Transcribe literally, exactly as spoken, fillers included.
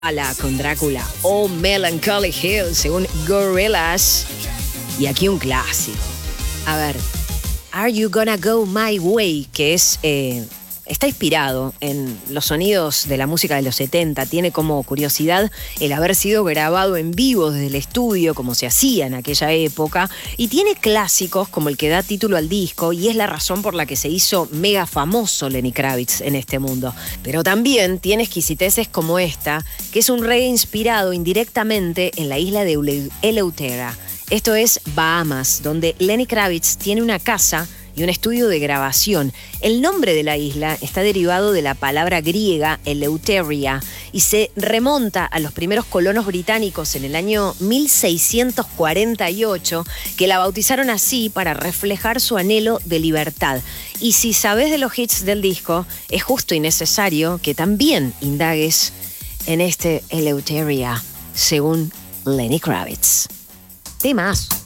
Ala con Drácula o Melancholy Hill según Gorillaz. Y aquí un clásico. A ver, Are You Gonna Go My Way, que es eh, está inspirado en los sonidos de la música de los setenta. Tiene como curiosidad el haber sido grabado en vivo desde el estudio, como se hacía en aquella época, y tiene clásicos como el que da título al disco, y es la razón por la que se hizo mega famoso Lenny Kravitz en este mundo. Pero también tiene exquisiteces como esta, que es un reggae inspirado indirectamente en la isla de Eleuthera. Esto es Bahamas, donde Lenny Kravitz tiene una casa y un estudio de grabación. El nombre de la isla está derivado de la palabra griega Eleuteria y se remonta a los primeros colonos británicos en el año mil seiscientos cuarenta y ocho, que la bautizaron así para reflejar su anhelo de libertad. Y si sabes de los hits del disco, es justo y necesario que también indagues en este Eleuteria, según Lenny Kravitz. Temazo.